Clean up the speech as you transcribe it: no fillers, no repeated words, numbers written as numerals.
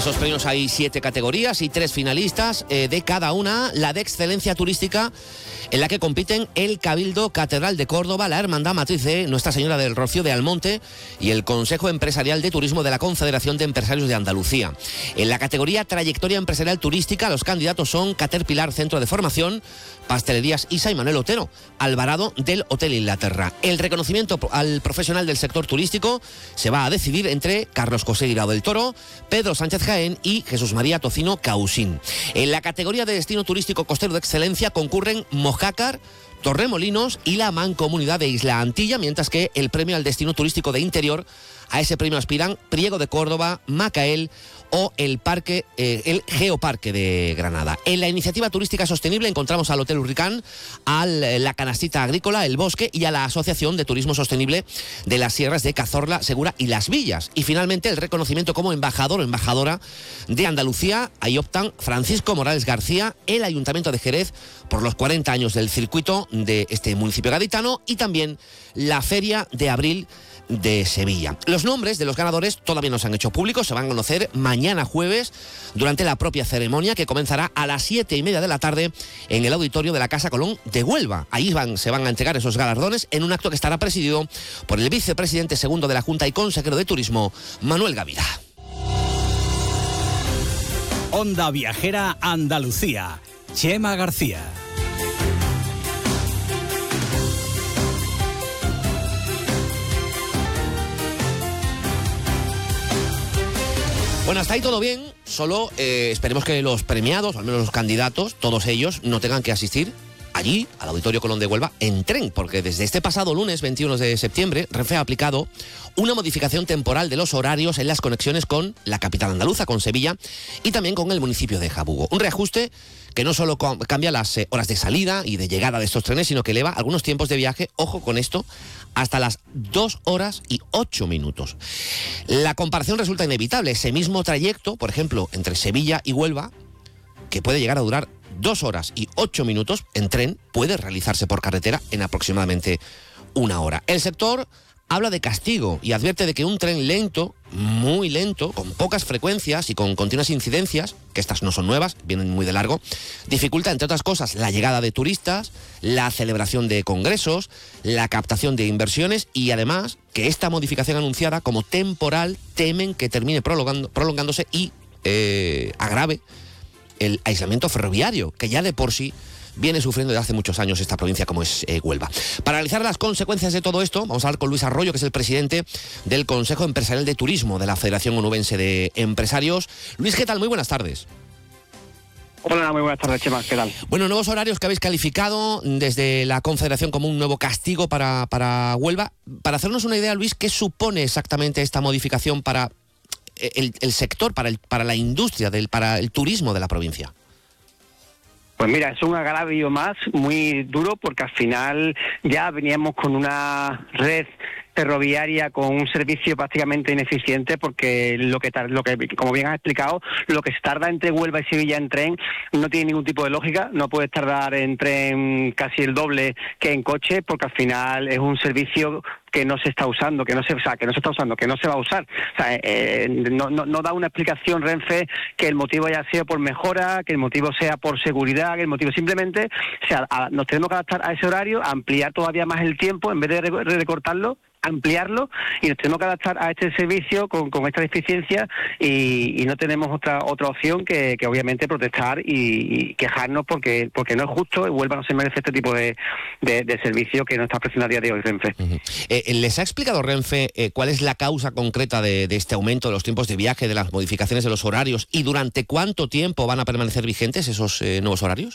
esos premios hay 7 categorías y 3 finalistas de cada una. La de excelencia turística, en la que compiten el Cabildo Catedral de Córdoba, la Hermandad Matriz de Nuestra Señora del Rocío de Almonte y el Consejo Empresarial de Turismo de la Confederación de Empresarios de Andalucía. En la categoría trayectoria empresarial turística, los candidatos son Caterpillar Centro de Formación, Pastelerías Isa y Manuel Otero, Alvarado del Hotel Inglaterra. El reconocimiento al profesional del sector turístico se va a decidir entre Carlos José Guirao del Toro, Pedro Sánchez Jaén y Jesús María Tocino Causín. En la categoría de destino turístico costero de excelencia concurren Mojácar, Torremolinos y la Mancomunidad de Isla Antilla, mientras que el premio al destino turístico de interior, a ese premio aspiran Priego de Córdoba, Macael o el Geoparque de Granada. En la iniciativa turística sostenible encontramos al Hotel Hurricán, a la Canastita Agrícola, el Bosque y a la Asociación de Turismo Sostenible de las Sierras de Cazorla, Segura y Las Villas. Y finalmente el reconocimiento como embajador o embajadora de Andalucía. Ahí optan Francisco Morales García, el Ayuntamiento de Jerez, por los 40 años del circuito de este municipio gaditano, y también la Feria de Abril de Sevilla. Los nombres de los ganadores todavía no se han hecho públicos, se van a conocer mañana jueves durante la propia ceremonia, que comenzará a las 7:30 de la tarde en el auditorio de la Casa Colón de Huelva. Ahí se van a entregar esos galardones en un acto que estará presidido por el vicepresidente segundo de la Junta y consejero de Turismo, Manuel Gavira. Onda Viajera Andalucía, Chema García. Bueno, hasta ahí todo bien, solo esperemos que los premiados, o al menos los candidatos, todos ellos, no tengan que asistir allí, al Auditorio Colón de Huelva, en tren, porque desde este pasado lunes 21 de septiembre, Renfe ha aplicado una modificación temporal de los horarios en las conexiones con la capital andaluza, con Sevilla, y también con el municipio de Jabugo. Un reajuste que no solo cambia las horas de salida y de llegada de estos trenes, sino que eleva algunos tiempos de viaje, ojo con esto, hasta las 2 horas y 8 minutos. La comparación resulta inevitable. Ese mismo trayecto, por ejemplo, entre Sevilla y Huelva, que puede llegar a durar 2 horas y 8 minutos en tren, puede realizarse por carretera en aproximadamente 1 hora. El sector habla de castigo y advierte de que un tren lento, muy lento, con pocas frecuencias y con continuas incidencias, que estas no son nuevas, vienen muy de largo, dificulta, entre otras cosas, la llegada de turistas, la celebración de congresos, la captación de inversiones, y además que esta modificación anunciada como temporal temen que termine prolongándose y agrave el aislamiento ferroviario, que ya de por sí viene sufriendo desde hace muchos años esta provincia como es Huelva. Para analizar las consecuencias de todo esto, vamos a hablar con Luis Arroyo, que es el presidente del Consejo Empresarial de Turismo de la Federación Onubense de Empresarios. Luis, ¿qué tal? Muy buenas tardes. Hola, muy buenas tardes, Chema. ¿Qué tal? Bueno, nuevos horarios que habéis calificado desde la Confederación como un nuevo castigo para Huelva. Para hacernos una idea, Luis, ¿qué supone exactamente esta modificación para el sector, para la industria, para el turismo de la provincia? Pues mira, es un agravio más muy duro, porque al final ya veníamos con una red ferroviaria con un servicio prácticamente ineficiente, porque lo que como bien has explicado, lo que se tarda entre Huelva y Sevilla en tren no tiene ningún tipo de lógica. No puedes tardar en tren casi el doble que en coche, porque al final es un servicio que no se está usando, que no se va a usar. O sea, no da una explicación Renfe que el motivo haya sido por mejora, que el motivo sea por seguridad, que el motivo simplemente nos tenemos que adaptar a ese horario, ampliar todavía más el tiempo en vez de recortarlo, ampliarlo, y nos tenemos que adaptar a este servicio con esta deficiencia, y no tenemos otra opción que obviamente protestar y quejarnos, porque no es justo. Huelva no se merece este tipo de servicio que no está ofreciendo a día de hoy Renfe. Uh-huh. ¿Les ha explicado Renfe cuál es la causa concreta de este aumento de los tiempos de viaje, de las modificaciones de los horarios, y durante cuánto tiempo van a permanecer vigentes esos nuevos horarios?